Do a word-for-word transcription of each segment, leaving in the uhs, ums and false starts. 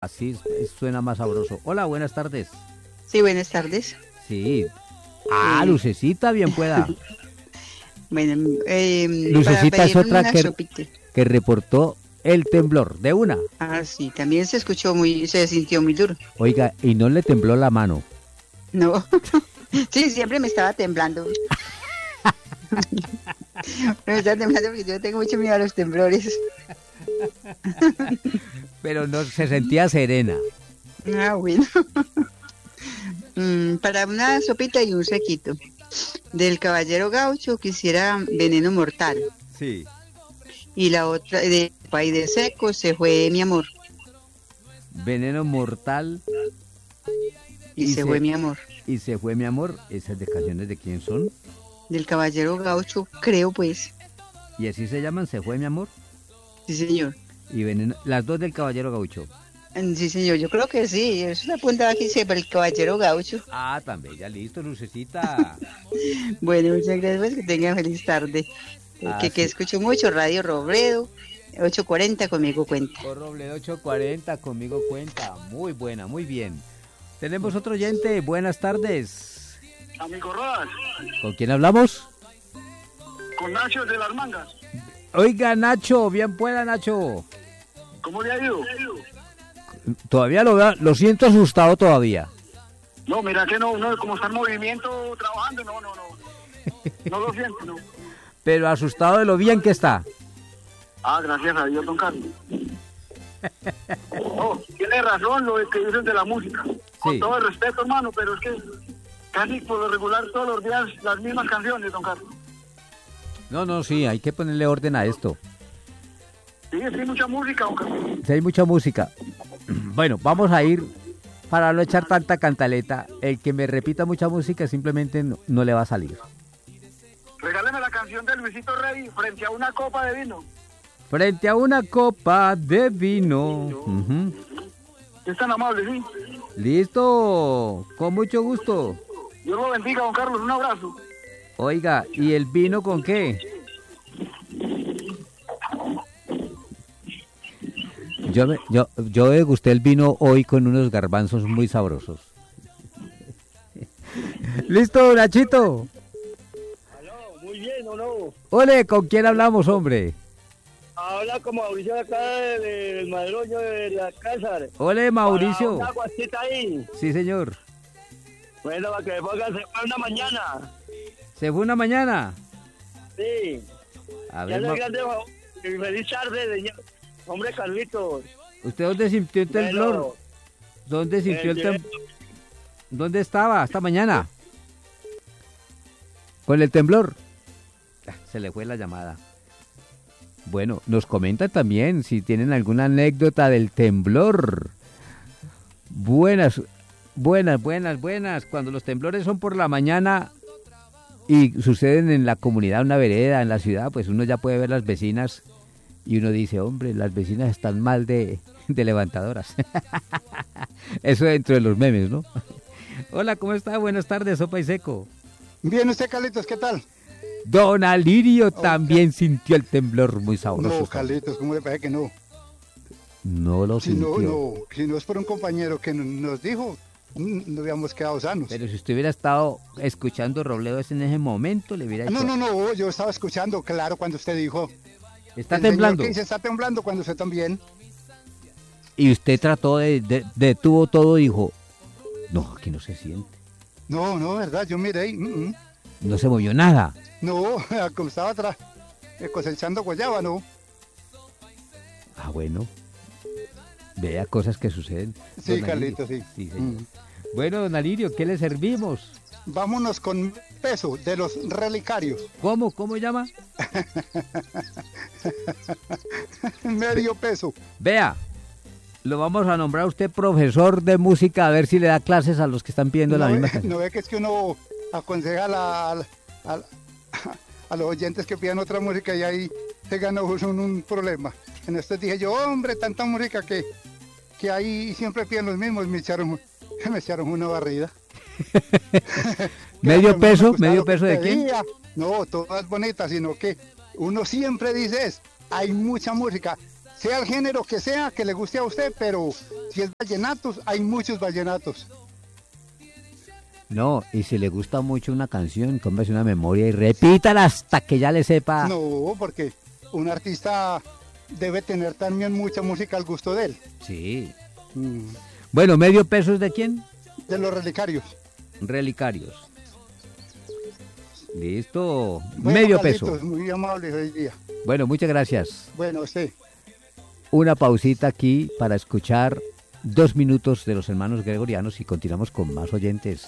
Así suena más sabroso. Hola, buenas tardes. Sí, buenas tardes. Sí. Ah, sí. Lucecita, bien pueda. Bueno, eh, Lucecita es otra que, que reportó el temblor de una. Ah, sí, también se escuchó muy, se sintió muy duro. Oiga, ¿y no le tembló la mano? No. Sí, siempre me estaba temblando. Me estaba temblando porque yo tengo mucho miedo a los temblores. Pero no se sentía serena. Ah, bueno. mm, para una sopita y un sequito. Del Caballero Gaucho quisiera Veneno Mortal. Sí. Y la otra, de Pay de Seco, Se Fue Mi Amor. Veneno Mortal. Y, y se, se fue mi amor. Y Se Fue Mi Amor. ¿Esas de canciones de quién son? Del Caballero Gaucho, creo pues. ¿Y así se llaman? ¿Se Fue Mi Amor? Sí, señor. Y Veneno, las dos del Caballero Gaucho. Sí, señor, yo creo que sí. Es una punta aquí para el Caballero Gaucho. Ah, también, ya listo, Lucecita. Bueno, muchas gracias, que tengan feliz tarde. Ah, que, sí. que escucho mucho Radio Robledo, ocho cuarenta, conmigo cuenta. Por Robledo ocho cuarenta, conmigo cuenta. Muy buena, muy bien. Tenemos otro oyente, buenas tardes. Amigo Rodas. ¿Con quién hablamos? Con Nacho de Las Mangas. Oiga, Nacho, bien pueda, Nacho. ¿Cómo le ha ido? Todavía lo, lo siento asustado todavía. No, mira que no, uno como está en movimiento trabajando, no, no, no. No lo siento, no. Pero asustado de lo bien que está. Ah, gracias a Dios, don Carlos. No, tiene razón lo que dicen de la música. Con sí. todo el respeto, hermano, pero es que casi por lo regular todos los días las mismas canciones, don Carlos. No, no, sí, hay que ponerle orden a esto. Sí, sí hay mucha música, don Carlos. Sí, hay mucha música. Bueno, vamos a ir, para no echar tanta cantaleta, el que me repita mucha música simplemente no, no le va a salir. Regáleme la canción de Luisito Rey, Frente a una copa de vino. Frente a una copa de vino. Uh-huh. Es tan amable, sí. Listo, con mucho gusto. Dios lo bendiga, don Carlos, un abrazo. Oiga, ¿y el vino con qué? Yo, me, yo, yo degusté el vino hoy con unos garbanzos muy sabrosos. ¿Listo, Nachito? Aló, muy bien, ¿o no? Ole, ¿con quién hablamos, hombre? Habla con Mauricio de acá del Madroño de la casa. Ole, Mauricio. Una guasquita ahí. Sí, señor. Bueno, para que me pongan, se fue una mañana. ¿Se fue una mañana? Sí. A ver, ya ma... grande, feliz tarde, señor. Hombre, Carlitos. ¿Usted dónde sintió el temblor? Bueno, ¿Dónde sintió el temblor? ¿Dónde estaba esta mañana? ¿Con el temblor? Se le fue la llamada. Bueno, nos comentan también si tienen alguna anécdota del temblor. Buenas, buenas, buenas, buenas. Cuando los temblores son por la mañana y suceden en la comunidad, una vereda, en la ciudad, pues uno ya puede ver las vecinas y uno dice, hombre, las vecinas están mal de, de levantadoras. Eso dentro de los memes, ¿no? Hola, ¿cómo está? Buenas tardes, Sopa y Seco. Bien, usted, Carlitos, ¿qué tal? Don Alirio okay. también sintió el temblor muy sabroso. No, Carlitos, ¿cómo le parece que no? No lo si sintió. No, no, si no es por un compañero que nos dijo, no habíamos quedado sanos. Pero si usted hubiera estado escuchando Robledo en ese momento, le hubiera No, hecho... no, no, yo estaba escuchando, claro, cuando usted dijo... ¿Está temblando? Que se está temblando cuando usted también. Y usted trató de, de, detuvo todo y dijo, no, aquí no se siente. No, no, verdad, yo miré y... Uh -uh. No se movió nada. No, como estaba atrás, cosechando guayaba, ¿no? Ah, bueno. Vea cosas que suceden. Sí, Carlitos, sí. sí mm. Bueno, don Alirio, ¿qué le servimos? Vámonos con peso de los relicarios. ¿Cómo? ¿Cómo llama? Medio peso. Vea, lo vamos a nombrar a usted profesor de música, a ver si le da clases a los que están pidiendo no la misma ve, canción. No ve que es que uno aconseja a, la, a, a, a los oyentes que pidan otra música y ahí se gana un, un problema. En esto dije yo, hombre, tanta música que, que ahí siempre piden los mismos, me echaron, me echaron una barrida. ¿Medio peso? ¿Medio peso de quién? No, todas bonitas, sino que uno siempre dice es, hay mucha música. sea el género que sea, que le guste a usted, pero si es vallenatos, hay muchos vallenatos. No, y si le gusta mucho una canción, cómprese una memoria y repítala hasta que ya le sepa. No, porque un artista debe tener también mucha música al gusto de él. Sí. Mm. Bueno, ¿medio peso es de quién? De los relicarios. Relicarios. Listo. Bueno, medio Carlitos, peso. muy amable hoy día. Bueno, muchas gracias. Bueno, sí. Una pausita aquí para escuchar dos minutos de los hermanos gregorianos y continuamos con más oyentes.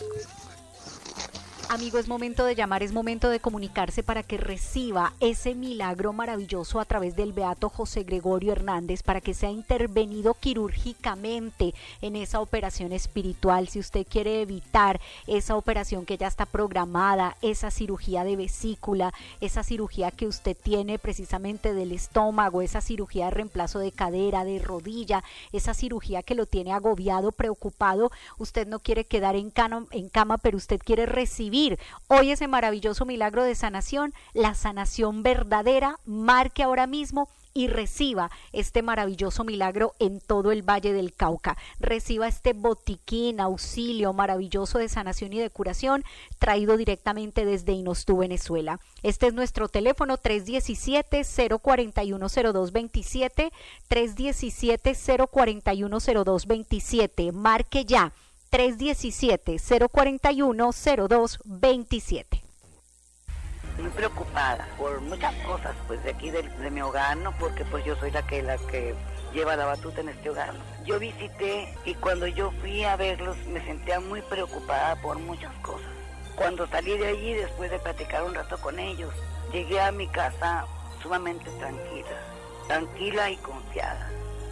Amigo, es momento de llamar, es momento de comunicarse para que reciba ese milagro maravilloso a través del beato José Gregorio Hernández, para que sea intervenido quirúrgicamente en esa operación espiritual. Si usted quiere evitar esa operación que ya está programada, esa cirugía de vesícula, esa cirugía que usted tiene precisamente del estómago, esa cirugía de reemplazo de cadera, de rodilla, esa cirugía que lo tiene agobiado, preocupado, usted no quiere quedar en cama, en cama, pero usted quiere recibir hoy ese maravilloso milagro de sanación, la sanación verdadera. Marque ahora mismo y reciba este maravilloso milagro en todo el Valle del Cauca. Reciba este botiquín, auxilio maravilloso de sanación y de curación, traído directamente desde Inostú, Venezuela. Este es nuestro teléfono, tres diecisiete, cero cuarenta y uno, cero dos veintisiete, tres diecisiete, cero cuarenta y uno, cero dos veintisiete. Marque ya. tres diecisiete, cero cuarenta y uno, cero dos veintisiete. Muy preocupada por muchas cosas, pues de aquí de, de mi hogar, ¿no? Porque pues yo soy la que la que lleva la batuta en este hogar. Yo visité y cuando yo fui a verlos me sentía muy preocupada por muchas cosas. Cuando salí de allí, después de platicar un rato con ellos, llegué a mi casa sumamente tranquila, tranquila y confiada.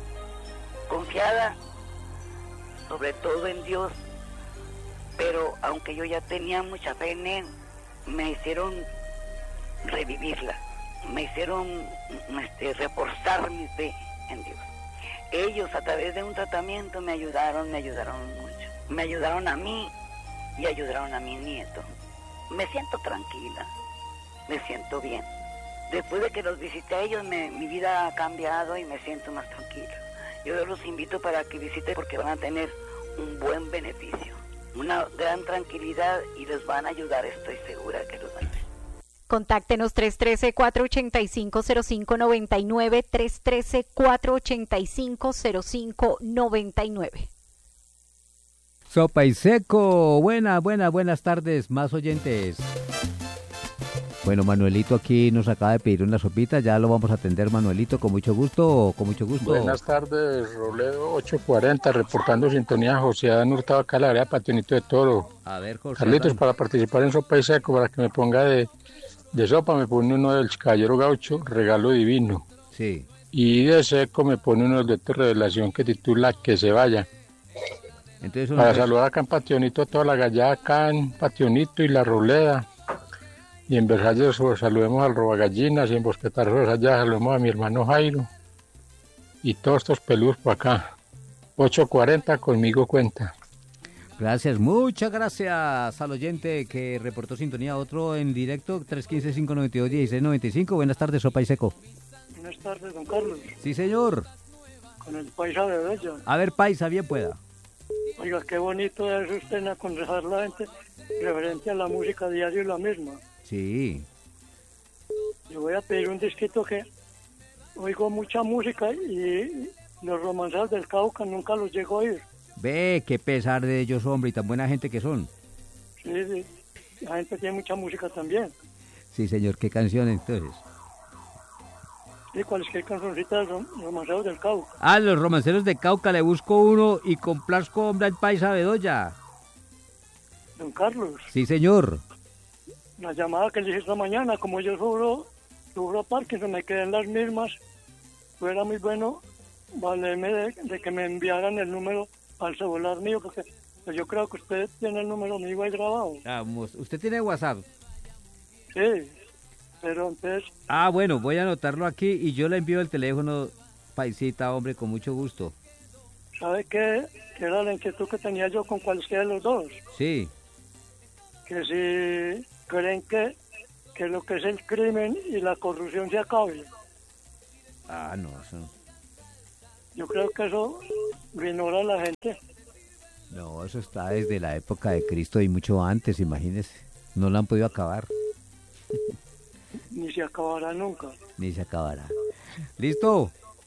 Confiada sobre todo en Dios, pero aunque yo ya tenía mucha fe en Él, me hicieron revivirla, me hicieron este, reforzar mi fe en Dios. Ellos a través de un tratamiento me ayudaron, me ayudaron mucho, me ayudaron a mí y ayudaron a mi nieto. Me siento tranquila, me siento bien. Después de que los visité a ellos, me, mi vida ha cambiado y me siento más tranquila. Yo los invito para que visiten porque van a tener un buen beneficio, una gran tranquilidad y les van a ayudar, estoy segura que los van a hacer. Contáctenos tres uno tres, cuatro ocho cinco, cero cinco nueve nueve, tres uno tres, cuatro ocho cinco, cero cinco nueve nueve. Sopa y Seco, buena, buena, buenas tardes, más oyentes. Bueno, Manuelito aquí nos acaba de pedir una sopita, ya lo vamos a atender, Manuelito, con mucho gusto, con mucho gusto. Buenas tardes, Robledo ocho cuarenta, reportando sintonía José Adán Hurtado, acá la vereda Pationito de Toro. A ver, José Carlitos, Adán. para participar en Sopa y Seco, para que me ponga de, de sopa, me pone uno del Caballero Gaucho, Regalo Divino. Sí. Y de seco me pone uno de revelación que titula Que se vaya. Entonces, para es... saludar acá en Pationito a toda la gallada acá en Pationito y la Roleda. Y en Versalles saludemos al Robagallinas y en Bosquetarros allá saludemos a mi hermano Jairo. Y todos estos peludos por acá. ocho cuarenta, conmigo cuenta. Gracias, muchas gracias al oyente que reportó sintonía. Otro en directo, tres uno cinco, cinco nueve dos, uno seis nueve cinco. Buenas tardes, Sopa y Seco. Buenas tardes, don Carlos. Sí, señor. Con el paisa de Bella. A ver, paisa, bien pueda. Oiga, qué bonito es usted en aconsejar a la gente referente a la música diaria y la misma. Sí. Yo voy a pedir un disquito que oigo mucha música y los romanceros del Cauca nunca los llego a oír. Ve, qué pesar de ellos, hombre, y tan buena gente que son. Sí, sí. La gente tiene mucha música también. Sí, señor, ¿qué canción entonces? Sí, cualquier cancioncita de los romanceros del Cauca. Ah, los romanceros de Cauca, le busco uno y complazco, hombre, al paisa Bedoya. Don Carlos. Sí, señor. La llamada que le hice esta mañana, como yo sufro, sufro Parkinson, me quedé en las mismas. Fuera muy bueno valerme de, de que me enviaran el número al celular mío, porque pues yo creo que usted tiene el número mío ahí grabado. Vamos, ¿usted tiene WhatsApp? Sí, pero entonces... Ah, bueno, voy a anotarlo aquí y yo le envío el teléfono, paisita, hombre, con mucho gusto. ¿Sabe qué? Que era la inquietud que tenía yo con cualquiera de los dos. Sí. Que si creen que, que lo que es el crimen y la corrupción se acabe. Ah, no, eso, Yo creo que eso lo ignora la gente. No, eso está desde la época de Cristo y mucho antes, imagínese. No lo han podido acabar. Ni se acabará nunca. Ni se acabará. Listo.